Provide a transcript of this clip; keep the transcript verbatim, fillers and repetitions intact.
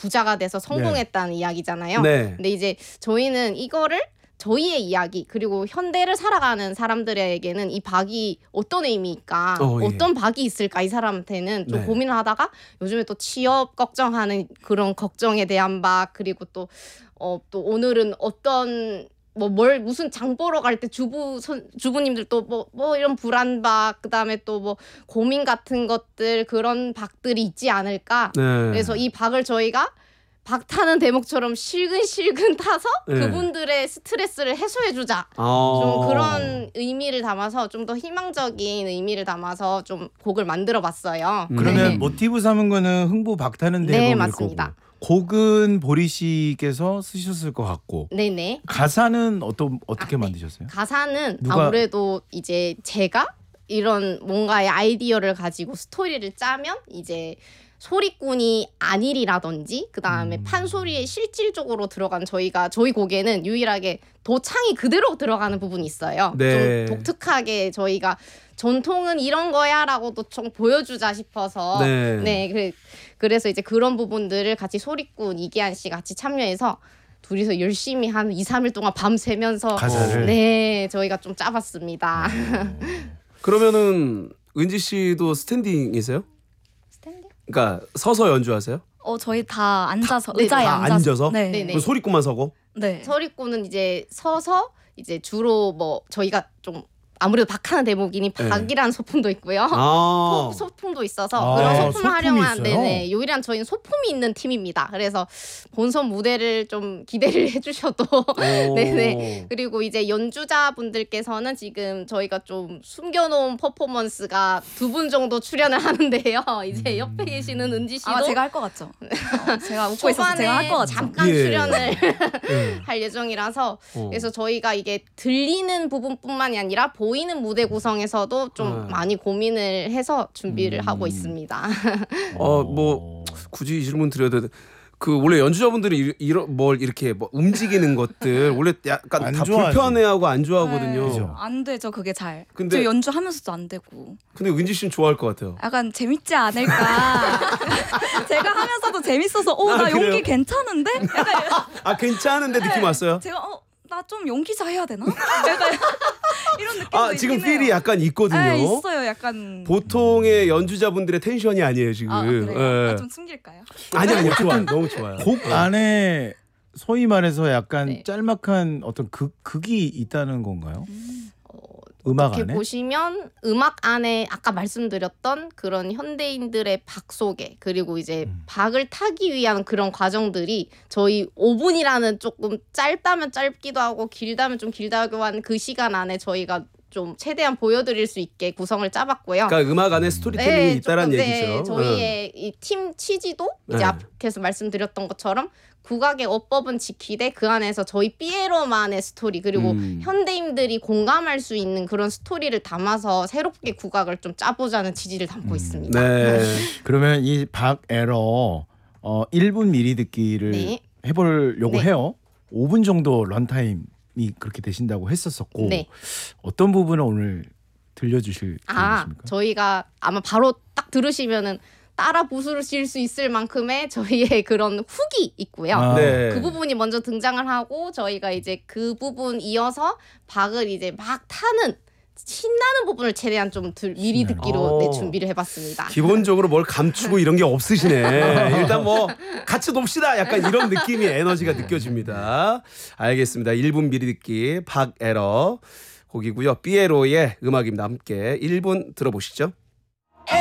부자가 돼서 성공했다는 네. 이야기잖아요. 네. 근데 이제 저희는 이거를 저희의 이야기 그리고 현대를 살아가는 사람들에게는 이 박이 어떤 의미일까 어, 예. 어떤 박이 있을까 이 사람한테는 좀 네. 고민을 하다가 요즘에 또 취업 걱정하는 그런 걱정에 대한 박 그리고 또, 어, 또 오늘은 어떤 뭐 뭘 무슨 장 보러 갈 때 주부 선, 주부님들 또 뭐 뭐 이런 불안박 그다음에 또 뭐 고민 같은 것들 그런 박들이 있지 않을까 네. 그래서 이 박을 저희가 박 타는 대목처럼 실근실근 타서 네. 그분들의 스트레스를 해소해주자. 아~ 좀 그런 의미를 담아서 좀 더 희망적인 의미를 담아서 좀 곡을 만들어봤어요. 음. 그러면 네. 모티브 삼은 거는 흥부 박 타는 대목일 네, 맞습니다. 거고. 곡은 보리 씨께서 쓰셨을 것 같고. 네네. 가사는 어떤 어떻게 아, 네. 만드셨어요? 가사는 누가... 아무래도 이제 제가 이런 뭔가의 아이디어를 가지고 스토리를 짜면 이제 소리꾼이 안일이라든지 그 다음에 음. 판소리에 실질적으로 들어간 저희가 저희 곡에는 유일하게 도창이 그대로 들어가는 부분이 있어요. 네. 좀 독특하게 저희가 전통은 이런 거야라고도 좀 보여주자 싶어서 네, 네 그래, 그래서 이제 그런 부분들을 같이 소리꾼 이기한 씨 같이 참여해서 둘이서 열심히 한 이, 삼 일 동안 밤새면서 가사를 네 저희가 좀 짜봤습니다. 그러면은 은지 씨도 스탠딩이세요? 스탠딩? 그러니까 서서 연주하세요? 어 저희 다 앉아서 다, 의자에 다 앉아서. 앉아서? 네. 네네. 소리꾼만 서고? 네. 소리꾼은 이제 서서 이제 주로 뭐 저희가 좀 아무래도 박하는 대목이니 박이라는 네. 소품도 있고요. 아~ 소, 소품도 있어서 아~ 그런 소품을 활용한 있어요? 네네 유일한 저희는 소품이 있는 팀입니다. 그래서 본선 무대를 좀 기대를 해주셔도 네네 그리고 이제 연주자분들께서는 지금 저희가 좀 숨겨놓은 퍼포먼스가 두 분 정도 출연을 하는데요. 이제 옆에 계시는 은지 씨도 아 제가 할 것 같죠? 어, 제가 웃고 있어서 제가 할 것 같죠? 잠깐 예. 출연을 할 예정이라서 어. 그래서 저희가 이게 들리는 부분뿐만이 아니라 보이는 무대 구성에서도 좀 아. 많이 고민을 해서 준비를 음. 하고 있습니다. 어, 뭐 굳이 이 질문 드려야 돼. 그 원래 연주자분들이 이런 뭘 이렇게 뭐 움직이는 것들 원래 약간 다 좋아하지. 불편해하고 안 좋아하거든요. 네, 안 되죠 그게 잘. 근데 저 연주하면서도 안 되고. 근데 은지 씨는 좋아할 것 같아요. 약간 재밌지 않을까. 제가 하면서도 재밌어서 어 나 아, 용기 괜찮은데? 약간 아 괜찮은데 느낌 네. 왔어요? 제가 어 나 좀 용기자 해야 되나? 약간 이런 느낌도 아 지금 있긴 필이 해요. 약간 있거든요. 네, 있어요 약간. 보통의 연주자분들의 텐션이 아니에요 지금. 아 그래요? 네. 아, 좀 숨길까요? 아니 아니요 좋아 너무 좋아요. 곡 안에 소위 말해서 약간 네. 짤막한 어떤 극, 극이 있다는 건가요? 음. 음악 이렇게 안에? 보시면 음악 안에 아까 말씀드렸던 그런 현대인들의 박 속에 그리고 이제 음. 박을 타기 위한 그런 과정들이 저희 오 분이라는 조금 짧다면 짧기도 하고 길다면 좀 길다고 한 그 시간 안에 저희가 좀 최대한 보여드릴 수 있게 구성을 짜봤고요. 그러니까 음악 안에 스토리텔링이 네, 있다는 조금, 얘기죠. 네, 저희의 이 팀 취지도 이제 네. 앞에서 말씀드렸던 것처럼 국악의 어법은 지키되 그 안에서 저희 삐에로만의 스토리 그리고 음. 현대인들이 공감할 수 있는 그런 스토리를 담아서 새롭게 국악을 좀 짜보자는 취지를 담고 음. 있습니다. 네. 그러면 이 박에러 어, 일 분 미리 듣기를 네. 해보려고 네. 해요. 오 분 정도 런타임이 그렇게 되신다고 했었었고 네. 어떤 부분을 오늘 들려주실 아, 계획이십니까? 저희가 아마 바로 딱 들으시면은 따라 부르실 수 있을 만큼의 저희의 그런 훅이 있고요. 아. 네. 그 부분이 먼저 등장을 하고 저희가 이제 그 부분 이어서 박을 이제 막 타는 신나는 부분을 최대한 좀 들, 미리 듣기로 네, 준비를 해봤습니다. 기본적으로 뭘 감추고 이런 게 없으시네. 일단 뭐 같이 놉시다. 약간 이런 느낌이 에너지가 느껴집니다. 알겠습니다. 일 분 미리 듣기 박에러 곡이고요. 삐에로의 음악입니다. 함께 일 분 들어보시죠.